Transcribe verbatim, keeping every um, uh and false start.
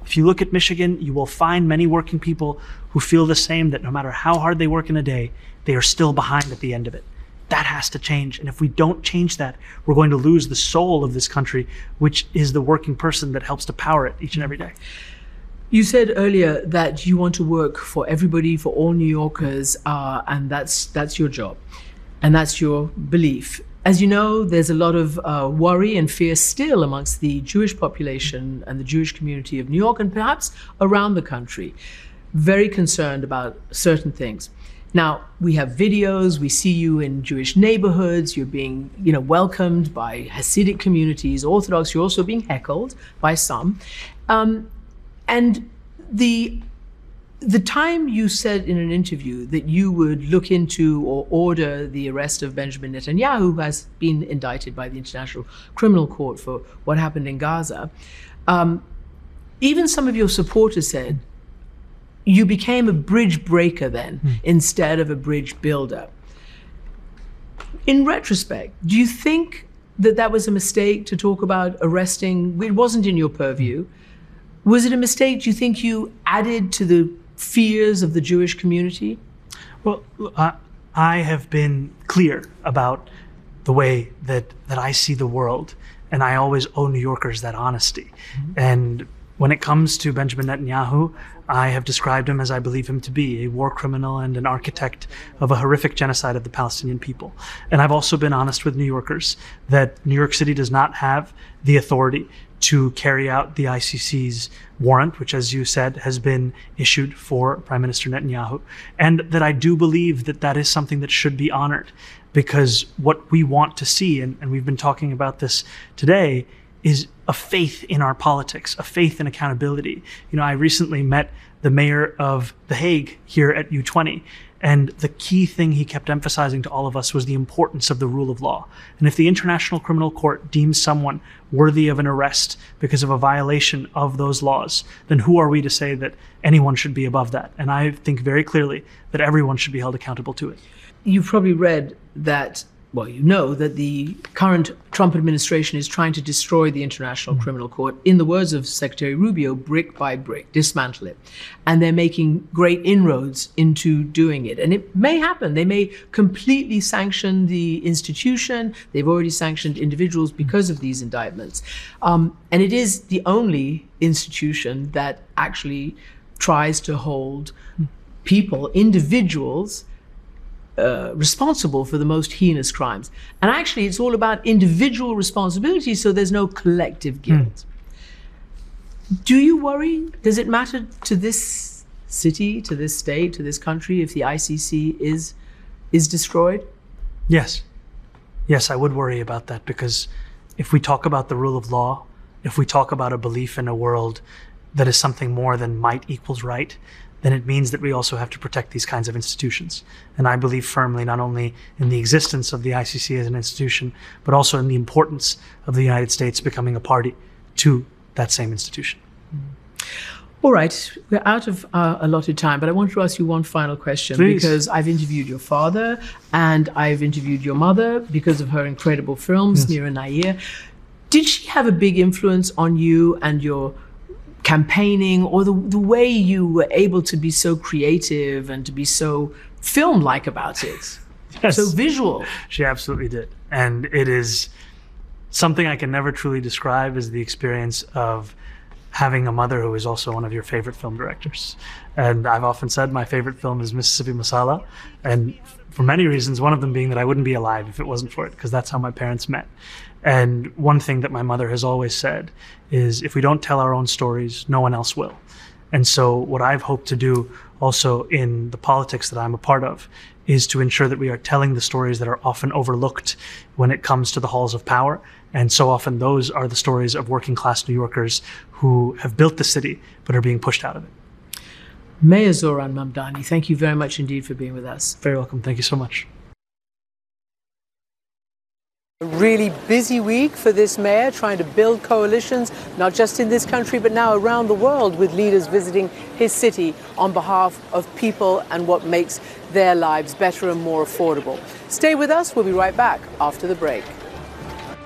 If you look at Michigan, you will find many working people who feel the same, that no matter how hard they work in a day, they are still behind at the end of it. That has to change. And if we don't change that, we're going to lose the soul of this country, which is the working person that helps to power it each and every day. You said earlier that you want to work for everybody, for all New Yorkers, uh, and that's that's your job, and that's your belief. As you know, there's a lot of uh, worry and fear still amongst the Jewish population and the Jewish community of New York, and perhaps around the country, very concerned about certain things. Now, we have videos, we see you in Jewish neighborhoods, you're being, you know, welcomed by Hasidic communities, Orthodox, you're also being heckled by some. Um, and the, the time you said in an interview that you would look into or order the arrest of Benjamin Netanyahu, who has been indicted by the International Criminal Court for what happened in Gaza, um, even some of your supporters said, you became a bridge breaker then, mm. instead of a bridge builder. In retrospect, do you think that that was a mistake to talk about arresting? It wasn't in your purview. Was it a mistake? Do you think you added to the fears of the Jewish community? Well, uh, I have been clear about the way that, that I see the world, and I always owe New Yorkers that honesty. Mm-hmm. And when it comes to Benjamin Netanyahu, I have described him as I believe him to be, a war criminal and an architect of a horrific genocide of the Palestinian people. And I've also been honest with New Yorkers that New York City does not have the authority to carry out the I C C's warrant, which, as you said, has been issued for Prime Minister Netanyahu, and that I do believe that that is something that should be honored, because what we want to see, and, and we've been talking about this today, is a faith in our politics, a faith in accountability. You know, I recently met the mayor of The Hague here at U twenty, and the key thing he kept emphasizing to all of us was the importance of the rule of law. And if the International Criminal Court deems someone worthy of an arrest because of a violation of those laws, then who are we to say that anyone should be above that? And I think very clearly that everyone should be held accountable to it. You've probably read that, well, you know that the current Trump administration is trying to destroy the International mm-hmm. Criminal Court, in the words of Secretary Rubio, brick by brick, dismantle it. And they're making great inroads into doing it. And it may happen. They may completely sanction the institution. They've already sanctioned individuals because of these indictments. Um, and it is the only institution that actually tries to hold people, individuals, Uh, responsible for the most heinous crimes. And actually, it's all about individual responsibility, so there's no collective guilt. Mm. Do you worry? Does it matter to this city, to this state, to this country, if the I C C is is destroyed? Yes. Yes, I would worry about that, because if we talk about the rule of law, if we talk about a belief in a world that is something more than might equals right, then it means that we also have to protect these kinds of institutions. And I believe firmly not only in the existence of the I C C as an institution, but also in the importance of the United States becoming a party to that same institution. All right, we're out of uh, allotted time, but I want to ask you one final question. Please. Because I've interviewed your father and I've interviewed your mother because of her incredible films, yes. Mira Nair. Did she have a big influence on you and your campaigning, or the, the way you were able to be so creative and to be so film-like about it? Yes. So visual. She absolutely did. And it is something I can never truly describe, as the experience of having a mother who is also one of your favorite film directors. And I've often said my favorite film is Mississippi Masala, and for many reasons, one of them being that I wouldn't be alive if it wasn't for it, because that's how my parents met. And one thing that my mother has always said is, if we don't tell our own stories, no one else will. And so what I've hoped to do also in the politics that I'm a part of is to ensure that we are telling the stories that are often overlooked when it comes to the halls of power. And so often those are the stories of working class New Yorkers who have built the city but are being pushed out of it. Mayor Zohran Mamdani, thank you very much indeed for being with us. Very welcome. Thank you so much. A really busy week for this mayor, trying to build coalitions, not just in this country, but now around the world, with leaders visiting his city on behalf of people and what makes their lives better and more affordable. Stay with us. We'll be right back after the break.